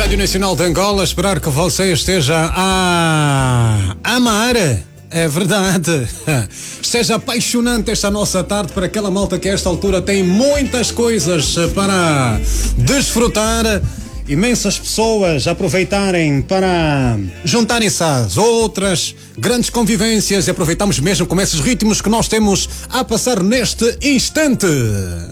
Rádio Nacional de Angola, esperar que você esteja a amar. É verdade. Esteja apaixonante esta nossa tarde para aquela malta que a esta altura tem muitas coisas para desfrutar. Imensas pessoas aproveitarem para juntarem-se às outras, grandes convivências, e aproveitamos mesmo com esses ritmos que nós temos a passar neste instante.